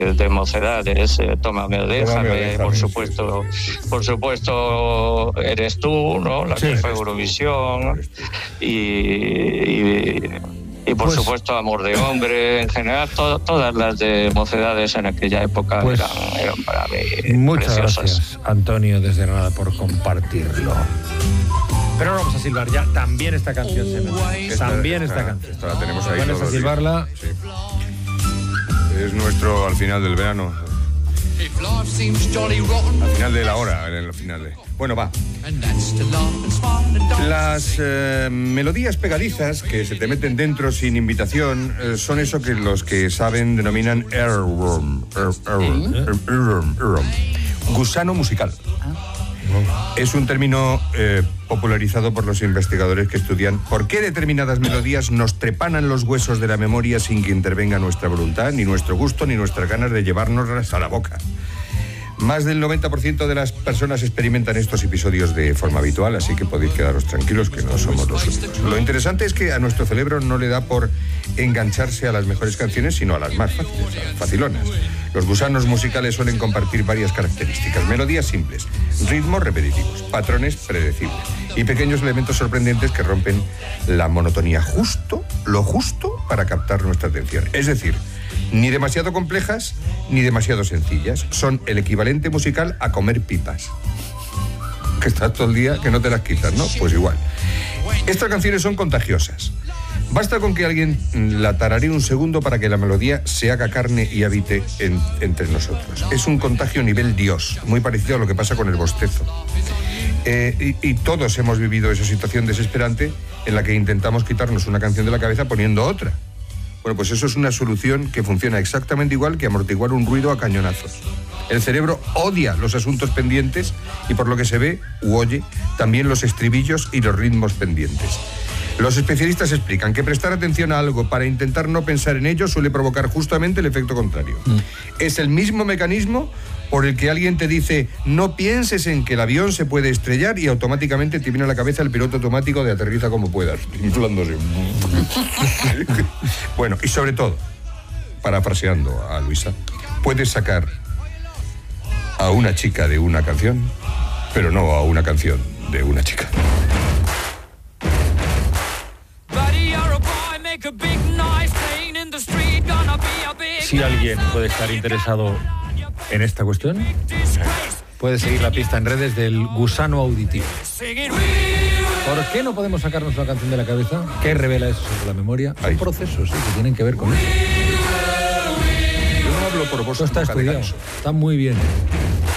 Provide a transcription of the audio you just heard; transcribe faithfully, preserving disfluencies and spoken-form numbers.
de Mocedades, eh, Tómame o déjame, Tómame o déjame, por supuesto, sí, sí. por supuesto, Eres tú, ¿no? La Sí, que fue eres tú. Eurovisión, Eres tú. y, y, y por Pues- supuesto Amor de Hombre, en general, to- todas las de Mocedades en aquella época Pues, eran, eran para mí Muchas preciosas. gracias, Antonio, desde Granada, por compartirlo. Pero ahora vamos a silbar ya también esta canción. Se me... Esta- También esta, esta- canción. esta la tenemos ahí Pones todos a los días. silbarla. Sí. Es nuestro al final del verano. Al final de la hora, en el final de... Bueno, va. Las eh, melodías pegadizas que se te meten dentro sin invitación eh, son eso que los que saben denominan earworm, ear- earworm, ear- earworm, earworm. Gusano musical. Es un término eh, popularizado por los investigadores que estudian por qué determinadas melodías nos trepanan los huesos de la memoria sin que intervenga nuestra voluntad, ni nuestro gusto, ni nuestras ganas de llevárnoslas a la boca. Más del noventa por ciento de las personas experimentan estos episodios de forma habitual, así que podéis quedaros tranquilos que no somos los únicos. Lo interesante es que a nuestro cerebro no le da por engancharse a las mejores canciones, sino a las más fáciles, a las facilonas. Los gusanos musicales suelen compartir varias características: melodías simples, ritmos repetitivos, patrones predecibles y pequeños elementos sorprendentes que rompen la monotonía, justo, lo justo para captar nuestra atención. Es decir, ni demasiado complejas ni demasiado sencillas. Son el equivalente musical a comer pipas. Que estás todo el día que no te las quitas, ¿no? Pues igual. Estas canciones son contagiosas. Basta con que alguien la tararee un segundo para que la melodía se haga carne y habite en- entre nosotros. Es un contagio nivel Dios, muy parecido a lo que pasa con el bostezo. Eh, y, y todos hemos vivido esa situación desesperante en la que intentamos quitarnos una canción de la cabeza poniendo otra. Bueno, pues eso es una solución que funciona exactamente igual que amortiguar un ruido a cañonazos. El cerebro odia los asuntos pendientes y, por lo que se ve u oye, también los estribillos y los ritmos pendientes. Los especialistas explican que prestar atención a algo para intentar no pensar en ello suele provocar justamente el efecto contrario. Mm. Es el mismo mecanismo por el que alguien te dice no pienses en que el avión se puede estrellar y automáticamente te viene a la cabeza el piloto automático de aterriza como puedas, inflándose. Bueno, y sobre todo, parafraseando a Luisa, puedes sacar a una chica de una canción, pero no a una canción de una chica. Si alguien puede estar interesado en esta cuestión, puede seguir la pista en redes del gusano auditivo. ¿Por qué no podemos sacarnos una canción de la cabeza? ¿Qué revela eso sobre la memoria? Hay procesos, sí, que tienen que ver con eso. Yo no hablo por vos. Esto está estudiado, está muy bien.